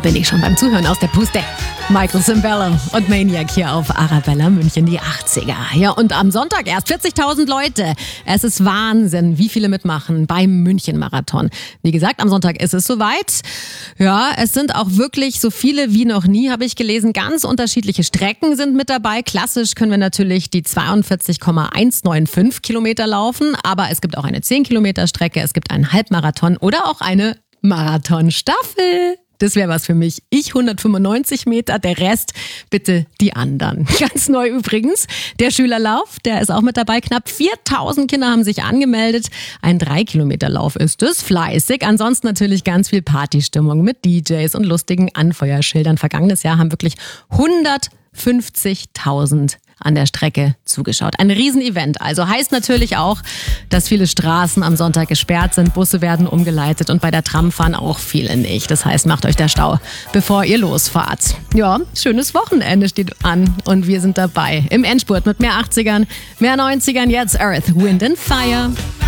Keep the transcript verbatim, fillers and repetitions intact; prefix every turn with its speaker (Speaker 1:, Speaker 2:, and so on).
Speaker 1: bin ich schon beim Zuhören aus der Puste. Michael Cimbello und Maniac hier auf Arabella München, die achtziger. Ja, und am Sonntag erst vierzigtausend Leute. Es ist Wahnsinn, wie viele mitmachen beim München-Marathon. Wie gesagt, am Sonntag ist es soweit. Ja, es sind auch wirklich so viele wie noch nie, habe ich gelesen. Ganz unterschiedliche Strecken sind mit dabei. Klassisch können wir natürlich die zweiundvierzig Komma hundertfünfundneunzig Kilometer laufen, aber es gibt auch eine zehn Kilometer Strecke, es gibt einen Halbmarathon oder auch eine Marathonstaffel. Das wäre was für mich. Ich hundertfünfundneunzig Meter, der Rest bitte die anderen. Ganz neu übrigens, der Schülerlauf, der ist auch mit dabei. Knapp viertausend Kinder haben sich angemeldet. Ein drei Kilometer Lauf ist es, fleißig. Ansonsten natürlich ganz viel Partystimmung mit D Js und lustigen Anfeuerschildern. Vergangenes Jahr haben wirklich hundertfünfzigtausend an der Strecke zugeschaut. Ein Riesenevent. Also heißt natürlich auch, dass viele Straßen am Sonntag gesperrt sind, Busse werden umgeleitet und bei der Tram fahren auch viele nicht. Das heißt, macht euch der Stau, bevor ihr losfahrt. Ja, schönes Wochenende steht an und wir sind dabei. Im Endspurt mit mehr achtzigern, mehr neunzigern, jetzt Earth, Wind and Fire.